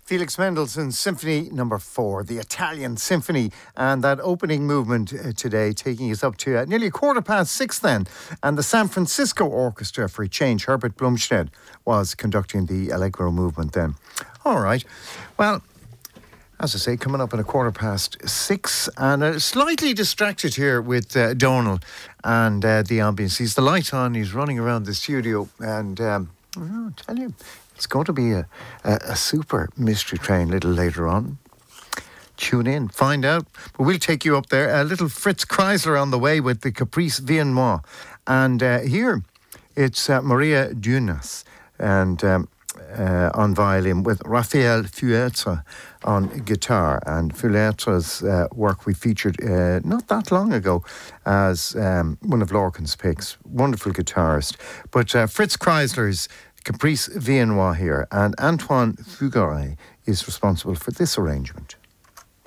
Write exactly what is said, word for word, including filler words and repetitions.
Felix Mendelssohn's Symphony Number Four, the Italian Symphony, and that opening movement uh, today taking us up to uh, nearly a quarter past six then. And the San Francisco Orchestra, for a change, Herbert Blumstedt, was conducting the Allegro movement then. All right. Well, as I say, coming up at a quarter past six, and uh, slightly distracted here with uh, Donal and uh, the ambience. He's the light on, he's running around the studio, and um, I'll tell you, it's going to be a, a, a super mystery train a little later on. Tune in, find out. But we'll take you up there. A little Fritz Kreisler on the way with the Caprice Viennois. And uh, here, it's uh, Maria Dunas and um, uh, on violin with Raphael Fuerza on guitar. And Fuerza's uh, work we featured uh, not that long ago as um, one of Lorcan's picks. Wonderful guitarist. But uh, Fritz Kreisler's Caprice Viennois here, and Antoine Fugare is responsible for this arrangement.